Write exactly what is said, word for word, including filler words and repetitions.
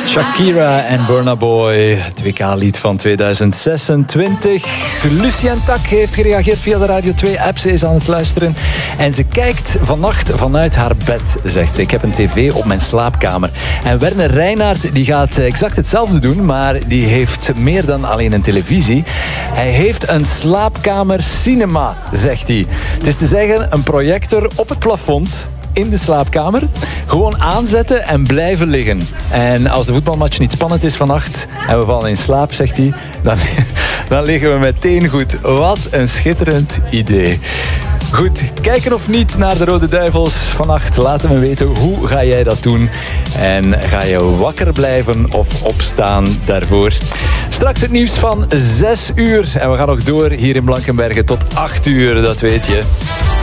Shakira en Burna Boy, het W K-lied van tweeduizend zesentwintig. Lucien Tak heeft gereageerd via de Radio twee-app. Ze is aan het luisteren en ze kijkt vannacht vanuit haar bed, zegt ze. Ik heb een tv op mijn slaapkamer. En Werner Reinaert die gaat exact hetzelfde doen, maar die heeft meer dan alleen een televisie. Hij heeft een slaapkamer cinema, zegt hij. Het is te zeggen, een projector op het plafond in de slaapkamer. Gewoon aanzetten en blijven liggen. En als de voetbalmatch niet spannend is vannacht en we vallen in slaap, zegt hij, dan, dan liggen we meteen goed. Wat een schitterend idee. Goed, kijken of niet naar de Rode Duivels vannacht. Laat me weten, hoe ga jij dat doen? En ga je wakker blijven of opstaan daarvoor? Straks het nieuws van zes uur. En we gaan nog door hier in Blankenberge tot acht uur, dat weet je.